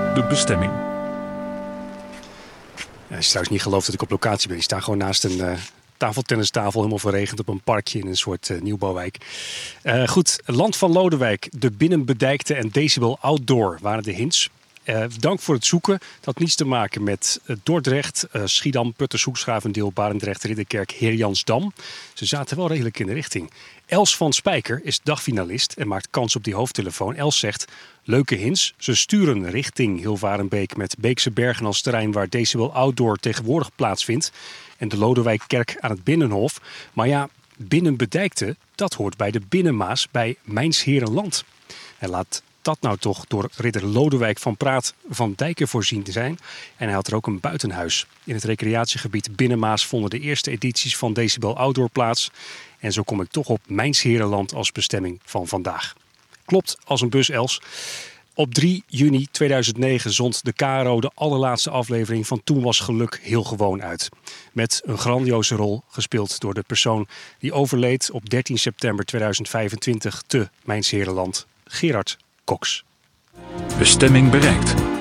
de bestemming. Ja, als je trouwens niet gelooft dat ik op locatie ben. Ik sta gewoon naast een tafeltennistafel, helemaal verregend op een parkje in een soort nieuwbouwwijk. Goed, Land van Lodewijk, de binnenbedijkte en Decibel Outdoor waren de hints. Dank voor het zoeken. Dat had niets te maken met Dordrecht, Schiedam, Putters, Hoekschuivendeel, Barendrecht, Ridderkerk, Heerjansdam. Ze zaten wel redelijk in de richting. Els van Spijker is dagfinalist en maakt kans op die hoofdtelefoon. Els zegt, leuke hints. Ze sturen richting Hilvarenbeek met Beekse Bergen als terrein waar Decibel Outdoor tegenwoordig plaatsvindt. En de Lodewijkkerk aan het Binnenhof. Maar ja, binnenbedijkte, dat hoort bij de Binnenmaas bij Mijnsheerenland. En laat dat nou toch door ridder Lodewijk van Praat van Dijken voorzien te zijn. En hij had er ook een buitenhuis. In het recreatiegebied Binnenmaas vonden de eerste edities van Decibel Outdoor plaats. En zo kom ik toch op Mijnsheerenland als bestemming van vandaag. Klopt als een bus, Els. Op 3 juni 2009 zond de KRO de allerlaatste aflevering van Toen was geluk heel gewoon uit. Met een grandioze rol gespeeld door de persoon die overleed op 13 september 2025 te Mijnsheerenland, Gerard Cox. Bestemming bereikt.